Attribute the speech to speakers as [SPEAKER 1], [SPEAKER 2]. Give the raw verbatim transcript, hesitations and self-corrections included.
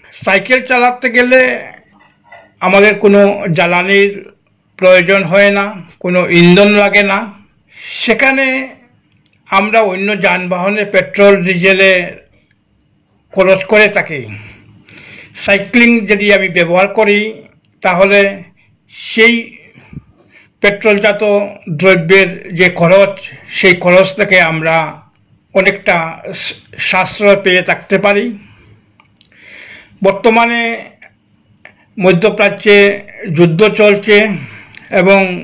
[SPEAKER 1] Cycle চালাতে গেলে আমাদের কোনো জ্বালানির প্রয়োজন হয় না, কোনো ইন্ধন লাগে না। সেখানে আমরা অন্য যানবাহনে পেট্রোল ডিজেলে খরচ করে থাকি। সাইক্লিং যদি আমি ব্যবহার করি তাহলে সেই পেট্রোলজাত দ্রব্যের যে খরচ, সেই খরচ থেকে আমরা অনেকটা সাশ্রয় পেয়ে থাকতে পারি। বর্তমানে মধ্যপ্রাচ্যে যুদ্ধ চলছে এবং